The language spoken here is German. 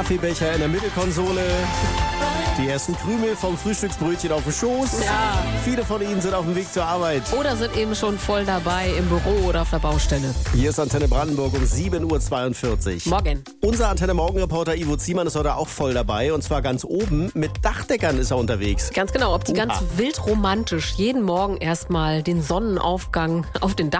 Kaffeebecher in der Mittelkonsole. Die ersten Krümel vom Frühstücksbrötchen auf dem Schoß. Ja. Viele von Ihnen sind auf dem Weg zur Arbeit. Oder sind eben schon voll dabei im Büro oder auf der Baustelle. Hier ist Antenne Brandenburg um 7.42 Uhr. Morgen. Unser Antenne Morgen-Reporter Ivo Ziemann ist heute auch voll dabei. Und zwar ganz oben. Mit Dachdeckern ist er unterwegs. Ganz genau, ob die ganz wild romantisch jeden Morgen erstmal den Sonnenaufgang auf den Dach